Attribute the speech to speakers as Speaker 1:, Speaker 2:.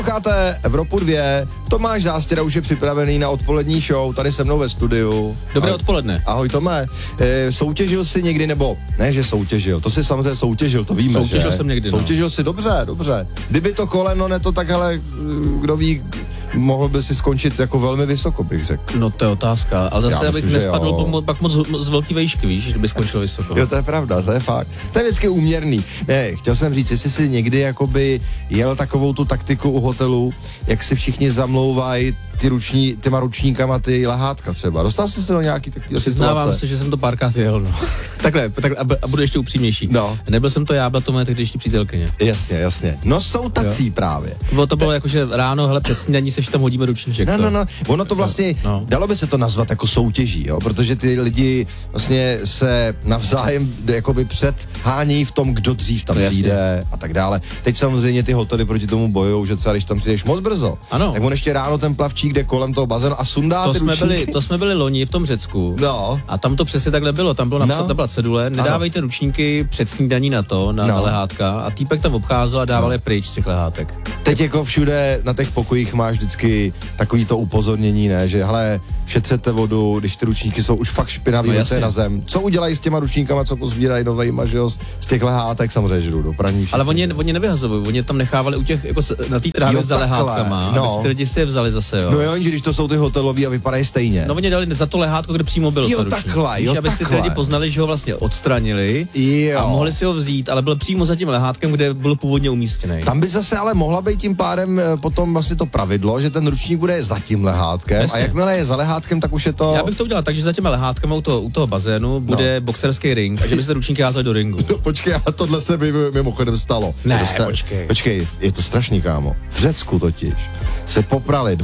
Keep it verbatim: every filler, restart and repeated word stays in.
Speaker 1: Posloucháte Evropu dvě, Tomáš Zástěra už je připravený na odpolední show, tady se mnou ve studiu.
Speaker 2: Dobré
Speaker 1: Ahoj.
Speaker 2: odpoledne.
Speaker 1: Ahoj Tome, e, soutěžil jsi někdy, nebo ne, že soutěžil, to si samozřejmě soutěžil, to víme,
Speaker 2: Soutěžil
Speaker 1: že?
Speaker 2: jsem někdy, no.
Speaker 1: Soutěžil si, dobře, dobře. Kdyby to koleno ne to tak, ale kdo ví, mohl by si skončit jako velmi vysoko, bych řekl.
Speaker 2: No to je otázka, ale zase
Speaker 1: Já
Speaker 2: abych
Speaker 1: myslím, že
Speaker 2: nespadl
Speaker 1: jo.
Speaker 2: pak, pak moc, moc z velký vejšky, víš, kdyby skončil vysoko.
Speaker 1: Jo, to je pravda, to je fakt. To je vždycky úměrný. Ne, chtěl jsem říct, jestli si někdy jakoby jel takovou tu taktiku u hotelu, jak si všichni zamlouvají ty ruční, těma ručníkama ty lehátka třeba. Dostal jsi se do nějaký takový situace?
Speaker 2: Přiznávám se, že jsem to párkrát jel, no. takhle, takhle a, a budu ještě upřímnější.
Speaker 1: No.
Speaker 2: Nebyl jsem to já, byla to moje tehdejší přítelkyně.
Speaker 1: Jasně, jasně. No jsou tací jo. právě.
Speaker 2: Bylo to bylo jako, že ráno, hele, před snídaní se tam hodíme ručníček,
Speaker 1: No,
Speaker 2: co?
Speaker 1: no, no. Ono to vlastně,
Speaker 2: no.
Speaker 1: dalo by se to nazvat jako soutěží, jo, protože ty lidi vlastně se navzájem jakoby předhání v tom, kdo dřív tam
Speaker 2: no,
Speaker 1: přijde a tak dále. Teď samozřejmě ty hotely proti tomu bojujou, že třeba když tam přijdeš moc brzo,
Speaker 2: ano.
Speaker 1: tak on ještě ráno ten plavčík jde kolem toho bazénu a sundá
Speaker 2: to
Speaker 1: ty
Speaker 2: jsme
Speaker 1: ručníky.
Speaker 2: byli, To jsme byli loni v tom Řecku.
Speaker 1: No.
Speaker 2: A tam to přesně takhle bylo, tam bylo napsat,
Speaker 1: No.
Speaker 2: tam byla cedule, nedávejte ano. ručníky před snídaní na to, na,
Speaker 1: no.
Speaker 2: na lehátka, a týpek tam obcházel a dával
Speaker 1: no.
Speaker 2: je pryč z těch lehátek.
Speaker 1: Teď jako všude na těch pokojích máš vždycky takový to upozornění, ne, že hele, šetřete vodu, když ty ručníky jsou už fakt špinavý,
Speaker 2: no,
Speaker 1: na zem. Co udělají s těma ručníkama, co pozbírají novejma, že jo, z těch lehátek, samozřejmě, že jdou do praní.
Speaker 2: Ale oni, oni nevyhazovují, oni je tam nechávali u těch, jako na té trávě
Speaker 1: Jo,
Speaker 2: za
Speaker 1: takhle,
Speaker 2: lehátkama,
Speaker 1: no.
Speaker 2: aby si ty lidi si je vzali zase, jo.
Speaker 1: No jo, že když to jsou ty hotelový a vypadají stejně.
Speaker 2: No oni dali za to lehátko, kde přímo byl
Speaker 1: Jo,
Speaker 2: to ručník.
Speaker 1: takhle,
Speaker 2: Víš,
Speaker 1: jo,
Speaker 2: aby si ty
Speaker 1: takhle.
Speaker 2: lidi poznali, že ho vlastně odstranili
Speaker 1: Jo.
Speaker 2: a mohli si ho vzít, ale byl přímo za tím lehátkem, kde byl původně umístěný.
Speaker 1: Tam by zase ale mohla být tím pádem e, potom vlastně to pravidlo, že ten ručník bude za tím lehátkem.
Speaker 2: Jasně.
Speaker 1: A jakmile je za lehátkem, tak už je to...
Speaker 2: Já bych to udělal tak, že za těmi lehátkama u toho, u toho bazénu bude no. boxerský ring a že by se ty ručníky házeli do ringu.
Speaker 1: No, počkej, a tohle se by mimochodem stalo.
Speaker 2: Ne,
Speaker 1: je to stra...
Speaker 2: počkej.
Speaker 1: Počkej, je to strašný, kámo. V Řecku totiž se poprali